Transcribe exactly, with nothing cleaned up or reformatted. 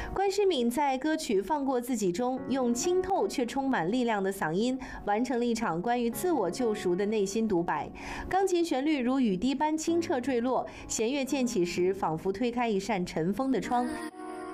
关诗敏在歌曲《放过自己》中，用清透却充满力量的嗓音，完成了一场关于自我救赎的内心独白。钢琴旋律如雨滴般清澈坠落，弦乐渐起时，仿佛推开一扇尘封的窗。